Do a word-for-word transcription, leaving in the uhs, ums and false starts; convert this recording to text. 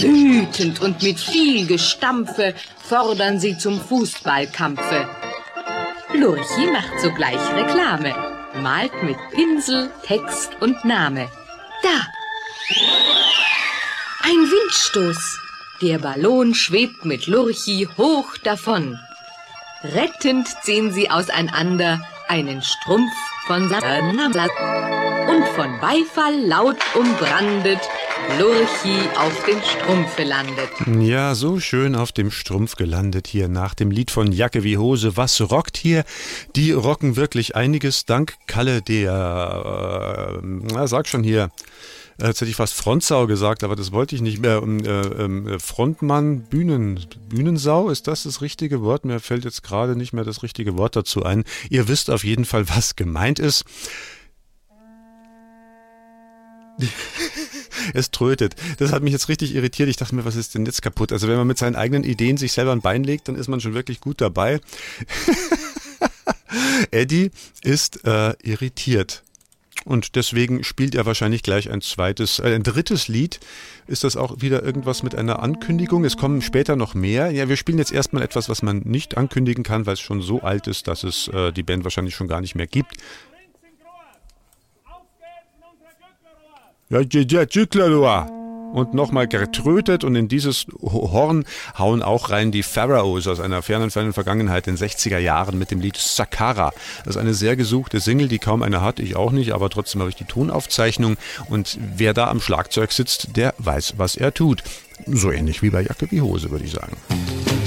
Wütend und mit viel Gestampfe fordern sie zum Fußballkampfe. Lurchi macht sogleich Reklame, malt mit Pinsel, Text und Name. Da! Ein Windstoß. Der Ballon schwebt mit Lurchi hoch davon. Rettend ziehen sie auseinander einen Strumpf von Sanamsat und von Beifall laut umbrandet Lurchi auf dem Strumpfe landet. Ja, so schön auf dem Strumpf gelandet hier nach dem Lied von Jacke wie Hose. Was rockt hier? Die rocken wirklich einiges dank Kalle, der, äh, na, sag schon hier, jetzt hätte ich fast Frontsau gesagt, aber das wollte ich nicht mehr. Äh, Frontmann, Bühnen, Bühnensau, ist das das richtige Wort? Mir fällt jetzt gerade nicht mehr das richtige Wort dazu ein. Ihr wisst auf jeden Fall, was gemeint ist. Es trötet. Das hat mich jetzt richtig irritiert. Ich dachte mir, was ist denn jetzt kaputt? Also wenn man mit seinen eigenen Ideen sich selber ein Bein legt, dann ist man schon wirklich gut dabei. Eddie ist äh, irritiert. Und deswegen spielt er wahrscheinlich gleich ein zweites, äh, ein drittes Lied. Ist das auch wieder irgendwas mit einer Ankündigung? Es kommen später noch mehr. Ja, wir spielen jetzt erstmal etwas, was man nicht ankündigen kann, weil es schon so alt ist, dass es äh, die Band wahrscheinlich schon gar nicht mehr gibt. Ja, ja, ja, und nochmal getrötet, und in dieses Horn hauen auch rein die Pharaohs aus einer fernen, fernen Vergangenheit, in den sechziger Jahren, mit dem Lied Saqqara. Das ist eine sehr gesuchte Single, die kaum einer hat, ich auch nicht, aber trotzdem habe ich die Tonaufzeichnung, und wer da am Schlagzeug sitzt, der weiß, was er tut. So ähnlich wie bei Jacke wie Hose, würde ich sagen.